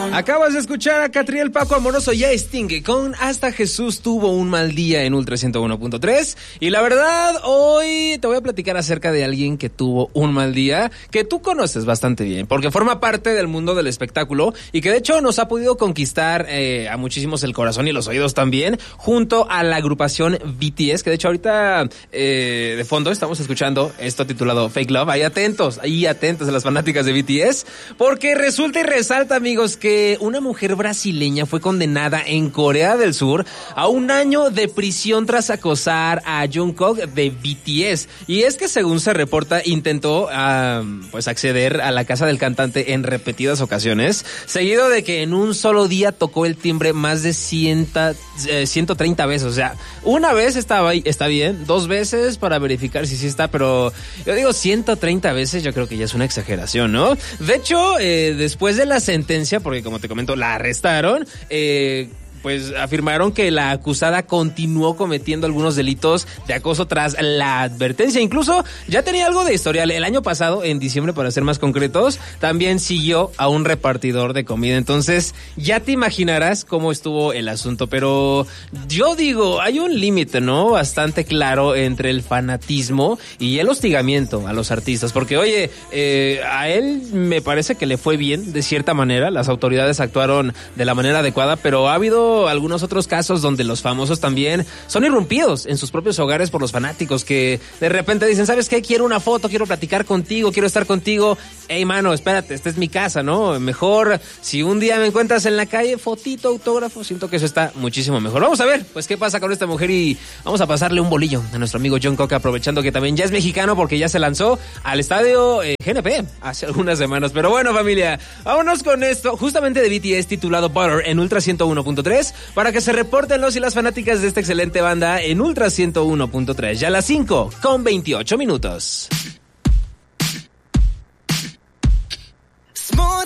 Acabas de escuchar a Catriel, Paco Amoroso y a Sting con Hasta Jesús tuvo un mal día en Ultra 101.3. Y la verdad, hoy te voy a platicar acerca de alguien que tuvo un mal día, que tú conoces bastante bien, porque forma parte del mundo del espectáculo y que de hecho nos ha podido conquistar a muchísimos el corazón y los oídos también, junto a la agrupación BTS, que de hecho ahorita de fondo estamos escuchando esto titulado Fake Love. Ahí atentos a las fanáticas de BTS, porque resulta y resalta, amigos, que una mujer brasileña fue condenada en Corea del Sur a 1 año de prisión tras acosar a Jungkook de BTS. Y es que, según se reporta, intentó pues acceder a la casa del cantante en repetidas ocasiones, seguido de que en un solo día tocó el timbre más de 130 veces. O sea, una vez está bien, 2 veces para verificar si sí está, pero yo digo 130 veces, yo creo que ya es una exageración, ¿no? De hecho, después de la sentencia, porque como te comento, la arrestaron, pues afirmaron que la acusada continuó cometiendo algunos delitos de acoso tras la advertencia. Incluso ya tenía algo de historial. El año pasado, en diciembre para ser más concretos, también siguió a un repartidor de comida. Entonces ya te imaginarás cómo estuvo el asunto. Pero yo digo, hay un límite, ¿no? Bastante claro entre el fanatismo y el hostigamiento a los artistas. Porque, oye, a él me parece que le fue bien de cierta manera. Las autoridades actuaron de la manera adecuada, pero ha habido algunos otros casos donde los famosos también son irrumpidos en sus propios hogares por los fanáticos, que de repente dicen, ¿sabes qué? Quiero una foto, quiero platicar contigo, quiero estar contigo. Ey, mano, espérate, esta es mi casa, ¿no? Mejor, si un día me encuentras en la calle, fotito, autógrafo, siento que eso está muchísimo mejor. Vamos a ver, pues, qué pasa con esta mujer y vamos a pasarle un bolillo a nuestro amigo Jungkook, aprovechando que también ya es mexicano, porque ya se lanzó al estadio GNP hace algunas semanas. Pero bueno, familia, vámonos con esto, justamente de BTS, titulado Butter, en Ultra 101.3, para que se reporten los y las fanáticas de esta excelente banda en Ultra 101.3. Ya a las 5:28. Smooth